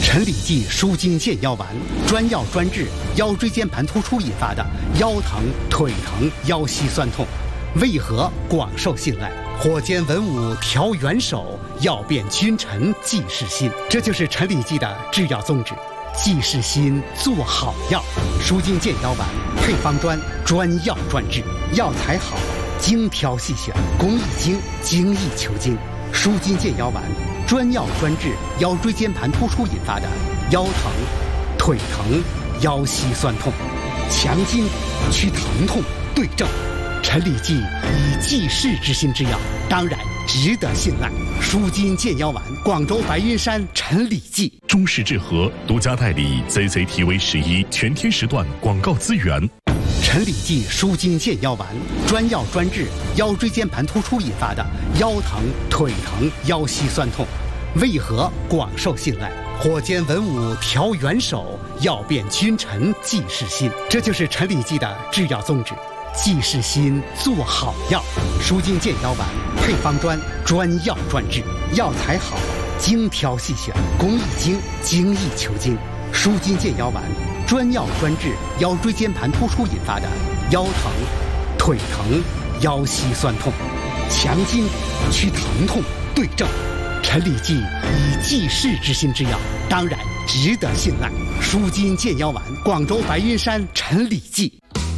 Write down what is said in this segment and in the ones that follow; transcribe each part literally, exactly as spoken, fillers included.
陈李济舒筋健腰丸，专药专治腰椎间盘突出引发的腰疼、腿疼、腰膝酸痛，为何广受信赖？火尖文武调元首，药变君臣济世心。这就是陈李济的制药宗旨。济世心，做好药。舒筋健腰丸配方专，专药专治，药材好，精挑细选，工艺精，精益求精。舒筋健腰丸专药专治腰椎间盘突出引发的腰疼、腿疼、腰膝酸痛，强筋去疼痛，对症。陈李济以济世之心之药，当然值得信赖。舒筋健腰丸，广州白云山陈李济。 中式治和独家代理 C C T V 十一全天时段广告资源。 陈李济舒筋健腰丸，专药专治腰椎间盘突出引发的腰疼、腿疼、腰膝酸痛，为何广受信赖？火尖文武调元首，药变君臣济世心。这就是陈李济的制药宗旨。济世心，做好药。舒筋健腰丸配方专，专药专治，药材好，精挑细选，工艺精，精益求精。舒筋健腰丸专药专治腰椎间盘突出引发的腰疼、腿疼、腰膝酸痛，强筋去疼痛，对症。陈李济以济世之心之药，当然值得信赖。舒筋健腰丸，广州白云山陈李济。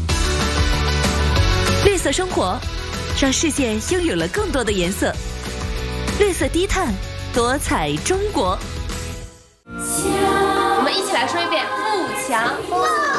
绿色生活，让世界拥有了更多的颜色。绿色低碳，多彩中国。 我们一起来说一遍：富强。